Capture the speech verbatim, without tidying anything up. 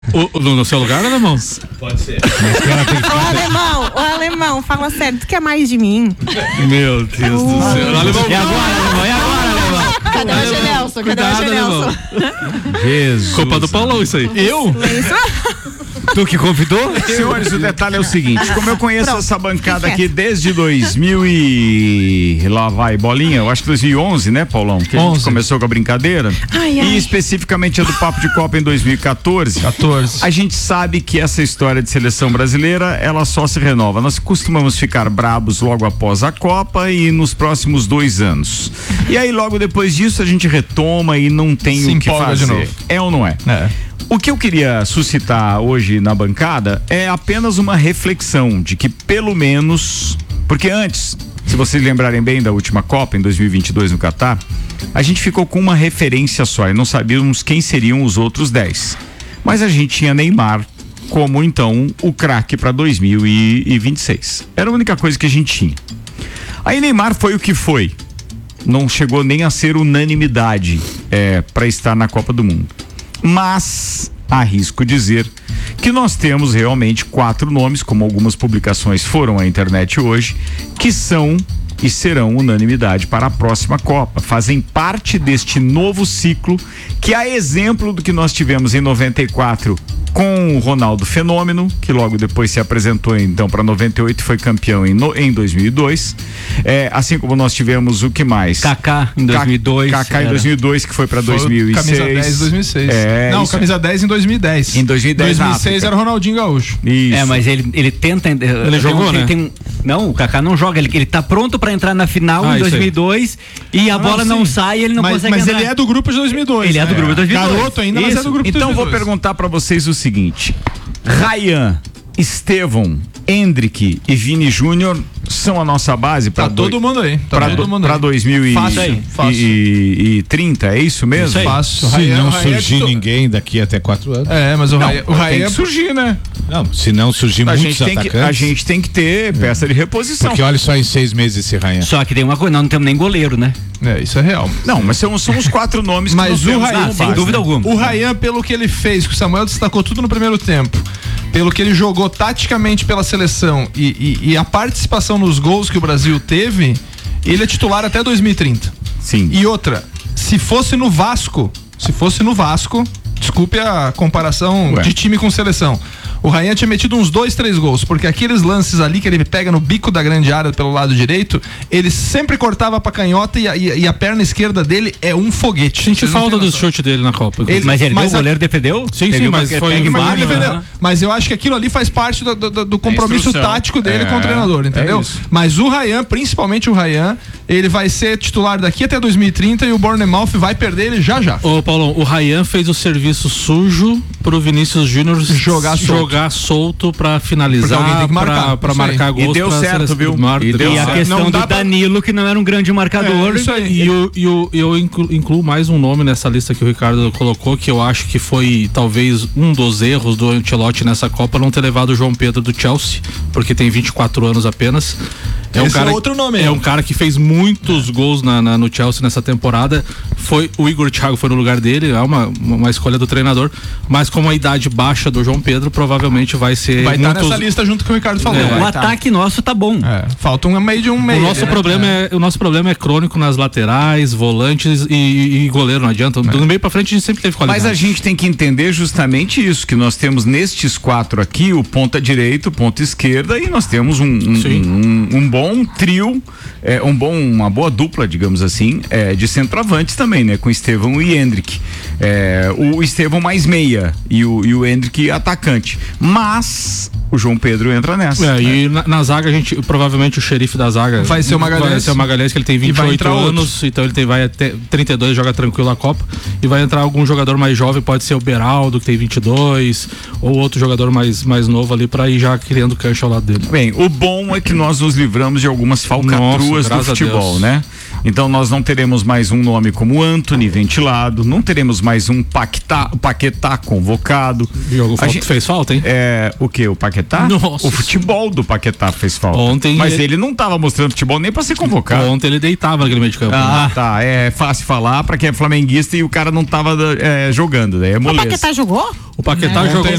O, no, no seu lugar, alemão? Pode ser. O alemão, o alemão, fala sério, tu quer mais de mim? Meu Deus do céu. Alemão, e agora, alemão? E agora, alemão? Cadê o Genelson? Cadê o Genelson? Jesus. Culpa do Paulão, isso aí. Eu? Tu que convidou? Senhores, o detalhe é o seguinte, como eu conheço Pronto. essa bancada aqui desde dois mil e... lá vai, bolinha, eu acho que dois mil e onze, né, Paulão? Que a gente onze. começou com a brincadeira. Ai, ai. E especificamente a do Papo de Copa em dois mil e quatorze. quatorze. A gente sabe que essa história de seleção brasileira, ela só se renova. Nós costumamos ficar brabos logo após a Copa e nos próximos dois anos. E aí, logo depois disso, a gente retoma e não tem Se o que empolga de fazer. novo. É ou não é? É. O que eu queria suscitar hoje na bancada é apenas uma reflexão de que pelo menos, porque antes, se vocês lembrarem bem da última Copa em dois mil e vinte e dois no Catar, a gente ficou com uma referência só e não sabíamos quem seriam os outros dez. Mas a gente tinha Neymar como então o craque para dois mil e vinte e seis. Era a única coisa que a gente tinha. Aí Neymar foi o que foi. Não chegou nem a ser unanimidade é, para estar na Copa do Mundo. Mas arrisco dizer que nós temos realmente quatro nomes, como algumas publicações foram à internet hoje, que são e serão unanimidade para a próxima Copa. Fazem parte deste novo ciclo que, a exemplo do que nós tivemos em noventa e quatro com o Ronaldo Fenômeno, que logo depois se apresentou então para noventa e oito e foi campeão em, no, em dois mil e dois. É, assim como nós tivemos o que mais? Kaká em dois mil e dois. Kaká em dois mil e dois, que foi para dois mil e seis. Camisa dez em dois mil e seis. É, não, isso. camisa dez em dois mil e dez. Em dois mil e dez, dois mil e seis era o Ronaldinho Gaúcho. Isso. É, mas ele, ele tenta. Ele jogou, um, né? Ele tem um, não, o Kaká não joga. Ele, ele tá pronto pra entrar na final Ah, em isso aí. dois mil e dois e a Ah, bola não, não sim. sai e ele não mas consegue mas entrar. ele é do grupo de dois mil e dois. Ele é do grupo de dois mil e dois. Garoto ainda, mas é Isso. do grupo de Então dois mil vou e dois. perguntar para vocês o seguinte: Ryan, Estevão, Endrick e Vini Júnior são a nossa base para Tá todo mundo aí. Tá para todo mundo aí. dois mil e Fácil aí, fácil. trinta, é isso mesmo? Isso aí. Fácil. Se Rayan- não Rayan é surgir titu- ninguém daqui até quatro anos. É, mas o Não, Rayan, o tem Rayan que surgir, né? Não, se não surgir A muitos gente, tem que, atacantes. a gente tem que ter peça de reposição. Porque olha só em seis meses esse Rayan. Só que tem uma coisa, nós não temos nem goleiro, né? É, isso é real. Não, mas são, são os quatro nomes que Mas nós o temos Rayan- como Ah, sem base, dúvida né? alguma. O Rayan, pelo que ele fez, que o Samuel destacou tudo no primeiro tempo, pelo que ele jogou taticamente pela seleção e, e, e a participação nos gols que o Brasil teve, ele é titular até dois mil e trinta. Sim. E outra, se fosse no Vasco, se fosse no Vasco, desculpe a comparação Ué. de time com seleção, o Rayan tinha metido uns dois, três gols, porque aqueles lances ali que ele pega no bico da grande área pelo lado direito, ele sempre cortava pra canhota e a, e a- e a perna esquerda dele é um foguete. Senti Vocês não falta têm do noção. chute dele na Copa. Ele- Mas ele mas deu, o a- goleiro defendeu? Sim, sim, Teve uma mas que foi pega um Mas, embaixo, ele defendeu. né? Mas eu acho que aquilo ali faz parte do, do- do compromisso instrução. tático dele É, com o treinador, entendeu? é isso. Mas o Rayan, principalmente o Rayan, ele vai ser titular daqui até dois mil e trinta e o Bournemouth vai perder ele já já. Ô, Paulão, o Rayan fez o serviço sujo pro Vinícius Júnior Jogar solto. jogar solto pra finalizar, Porque alguém tem que marcar, pra, pra isso aí. marcar gols. E deu pra certo, seleção viu? do Mar- E deu E a certo. questão Não dá do pra- Danilo, que não era um grande marcador. É, isso aí. E eu, e eu, eu inclu- incluo mais um nome nessa lista que o Ricardo colocou, que eu acho que foi talvez um dos erros do Ancelotti nessa Copa, não ter levado o João Pedro do Chelsea, porque tem vinte e quatro anos apenas. É um Esse é cara, outro nome, é hein? um cara que fez muitos gols na, na- no Chelsea nessa temporada. Foi o Igor Thiago foi no lugar dele, é uma, uma escolha do treinador, mas com a idade baixa do João Pedro, provavelmente vai ser Vai estar muitos- nessa lista junto com o Ricardo falou. É, vai O tá. ataque nosso tá bom. É, falta um meio de um meio. O nosso, né? problema é. o nosso problema é crônico nas laterais, volantes e, e goleiro, não adianta. Do meio pra frente a gente sempre teve qualidade. Mas a gente tem que entender justamente isso, que nós temos nestes quatro aqui o ponta direito, o ponta esquerda e nós temos um, um, Sim. um, um bom trio, é, um bom, uma boa dupla, digamos assim, é, de centroavantes também, né? Com Estevão e Endrick. É, o Estevão mais meia e o, e o Endrick atacante. Mas o João Pedro entra nessa. É, e na, na zaga a gente, provavelmente o xerife da zaga Vai ser o Magalhães. Vai ser o Magalhães, que ele tem E vinte e vai oito entrar anos, então ele tem, vai até trinta e dois, joga tranquilo a Copa. E vai entrar algum jogador mais jovem, pode ser o Beraldo, que tem vinte e dois, ou outro jogador mais, mais novo ali pra ir já criando cancha ao lado dele. Bem, o bom é que nós nos livramos de algumas falcatruas Nossa, do graças a futebol, Deus. né? Então nós não teremos mais um nome como Antony ventilado, não teremos mais um Paquetá, Paquetá convocado. Jogo A falta, gente- fez falta, hein? É, o que? O Paquetá? Nossa. O futebol do Paquetá fez falta. Ontem Mas ele- ele não estava mostrando futebol nem para ser convocado. Ontem ele deitava naquele meio de campo. Ah, tá. É fácil falar pra quem é flamenguista e o cara não tava é, jogando. Daí é O moleza. Paquetá jogou? O Paquetá Ontem jogou